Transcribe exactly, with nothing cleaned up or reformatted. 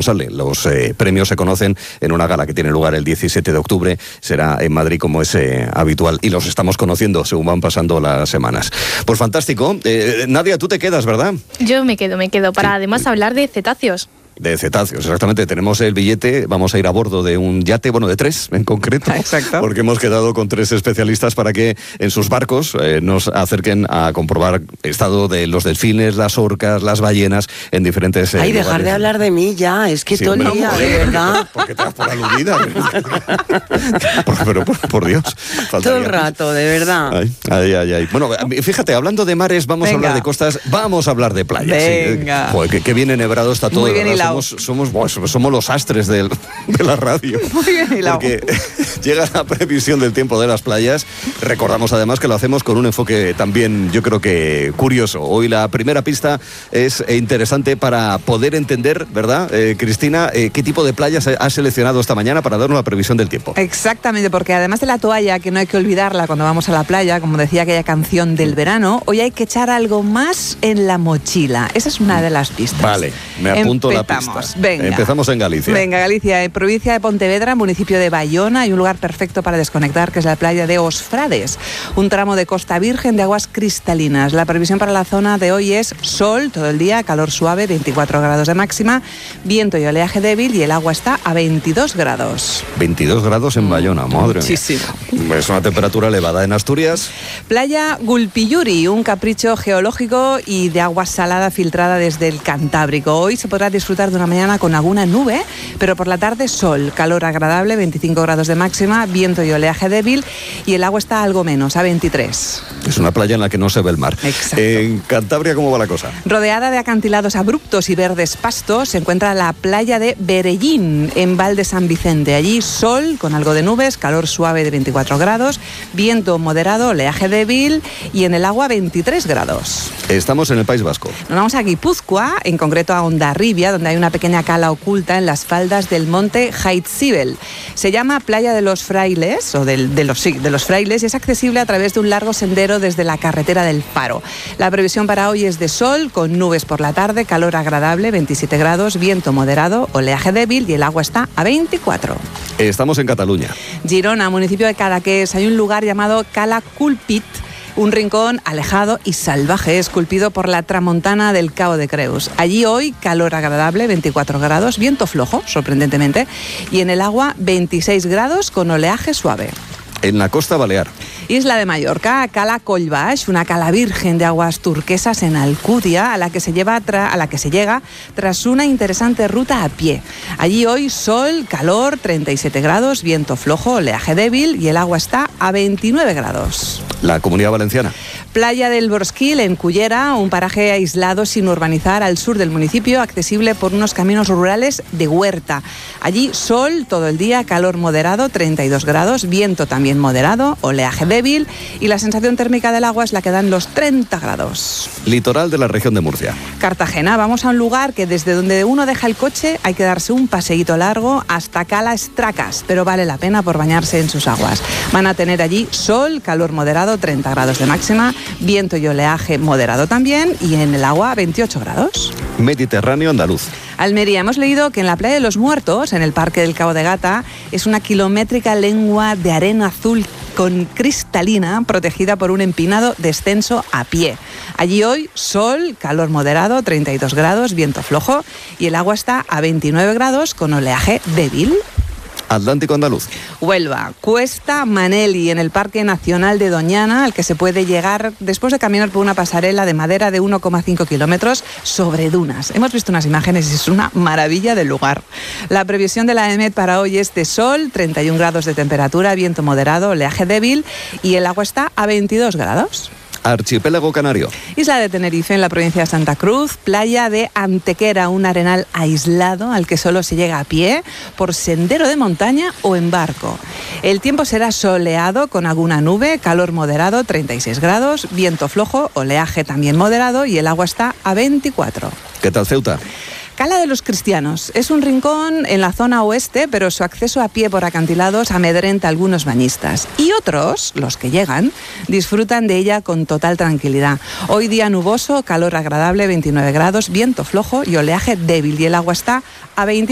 responsable. Los eh, premios se conocen en una gala que tiene lugar el diecisiete de octubre, será en Madrid como es eh, habitual, y los estamos conociendo según van pasando las semanas. Pues fantástico. Eh, Nadia, tú te quedas, ¿verdad? Yo me quedo, me quedo, para Sí. además hablar de cetáceos. De cetáceos, exactamente. Tenemos el billete, vamos a ir a bordo de un yate, bueno, de tres en concreto. Exacto. Porque hemos quedado con tres especialistas para que en sus barcos eh, nos acerquen a comprobar el estado de los delfines, las orcas, las ballenas en diferentes eh, Ay, dejar lugares. de hablar de mí ya, es que Sí, todo el hombre, día, no, de verdad. Porque te das por aludida. por, pero por, por Dios. Todo faltaría el más. rato, de verdad. Ay, ay, ay, ay. Bueno, fíjate, hablando de mares, vamos Venga. a hablar de costas, vamos a hablar de playas. Venga. Sí. Joder, que, que bien enhebrado está todo. Muy de bien verdad. hilado. Somos, somos, buah, somos los astres del- de la radio. Muy bien hilado. Porque llega la previsión del tiempo de las playas. Recordamos además que lo hacemos con un enfoque también, yo creo que curioso. Hoy la primera pista es interesante para poder entender, ¿verdad, eh, Cristina? Eh, ¿Qué tipo de playas has seleccionado esta mañana para darnos la previsión del tiempo? Exactamente, porque además de la toalla, que no hay que olvidarla cuando vamos a la playa, como decía aquella canción del verano, hoy hay que echar algo más en la mochila. Esa es una de las pistas. Vale, me apunto Empezamos. la pista. Venga. Empezamos en Galicia. Venga, Galicia, en provincia de Pontevedra, municipio de Bayona, hay un lugar perfecto para desconectar, que es la playa de Os Frades, un tramo de costa virgen de aguas cristalinas. La previsión para la zona de hoy es sol todo el día, calor suave, veinticuatro grados de máxima, viento y oleaje débil, y el agua está a veintidós grados. veintidós grados en Bayona, madre mía. Muchísimo. Es una temperatura elevada en Asturias. Playa Gulpiyuri, un capricho geológico y de agua salada filtrada desde el Cantábrico. Hoy se podrá disfrutar de una mañana con alguna nube, pero por la tarde sol, calor agradable, veinticinco grados de máxima, viento y oleaje débil, y el agua está algo menos, a veintitrés. Es una playa en la que no se ve el mar. Exacto. En Cantabria, ¿cómo va la cosa? Rodeada de acantilados abruptos y verdes pastos, se encuentra la playa de Berellín, en Val de San Vicente. Allí sol, con algo de nubes, calor suave de veinticuatro grados, viento moderado, oleaje débil, y en el agua veintitrés grados. Estamos en el País Vasco. Nos vamos a Guipúzcoa, en concreto a Hondarribia, donde hay una pequeña cala oculta en las faldas del monte Jaitzibel. Se llama Playa de los Frailes, o del- de, los, sí, de los Frailes, y es accesible a través de un largo sendero desde la carretera del Faro. La previsión para hoy es de sol, con nubes por la tarde, calor agradable, veintisiete grados, viento moderado, oleaje débil, y el agua está a veinticuatro. Estamos en Cataluña. Girona, municipio de Cadaqués, hay un lugar llamado Cala Culpit, un rincón alejado y salvaje esculpido por la tramontana del Cabo de Creus. Allí hoy calor agradable, veinticuatro grados, viento flojo, sorprendentemente, y en el agua veintiséis grados con oleaje suave. En la costa balear. Isla de Mallorca, Cala Collbaix, una cala virgen de aguas turquesas en Alcudia, a la que se lleva tra- a la que se llega tras una interesante ruta a pie. Allí hoy sol, calor, treinta y siete grados, viento flojo, oleaje débil, y el agua está a veintinueve grados. La Comunidad Valenciana. Playa del Bosquil, en Cullera, un paraje aislado sin urbanizar al sur del municipio, accesible por unos caminos rurales de huerta. Allí sol todo el día, calor moderado, treinta y dos grados, viento también moderado, oleaje débil, y la sensación térmica del agua es la que dan los treinta grados. Litoral de la región de Murcia. Cartagena, vamos a un lugar que desde donde uno deja el coche hay que darse un paseíto largo hasta Cala Estracas, pero vale la pena por bañarse en sus aguas. Van a tener allí sol, calor moderado, treinta grados de máxima, viento y oleaje moderado también, y en el agua veintiocho grados. Mediterráneo andaluz. Almería, hemos leído que en la Playa de los Muertos, en el Parque del Cabo de Gata, es una kilométrica lengua de arena azul con cristalina, protegida por un empinado descenso a pie. Allí hoy sol, calor moderado, treinta y dos grados, viento flojo, y el agua está a veintinueve grados con oleaje débil. Atlántico andaluz. Huelva, Cuesta Maneli, en el Parque Nacional de Doñana, al que se puede llegar después de caminar por una pasarela de madera de uno coma cinco kilómetros sobre dunas. Hemos visto unas imágenes y es una maravilla del lugar. La previsión de la EMET para hoy es de sol, treinta y un grados de temperatura, viento moderado, oleaje débil, y el agua está a veintidós grados. Archipiélago canario. Isla de Tenerife, en la provincia de Santa Cruz, playa de Antequera, un arenal aislado al que solo se llega a pie, por sendero de montaña o en barco. El tiempo será soleado con alguna nube, calor moderado, treinta y seis grados, viento flojo, oleaje también moderado, y el agua está a veinticuatro. ¿Qué tal Ceuta? Cala de los Cristianos es un rincón en la zona oeste, pero su acceso a pie por acantilados amedrenta a algunos bañistas. Y otros, los que llegan, disfrutan de ella con total tranquilidad. Hoy día nuboso, calor agradable, veintinueve grados, viento flojo y oleaje débil, y el agua está a veinte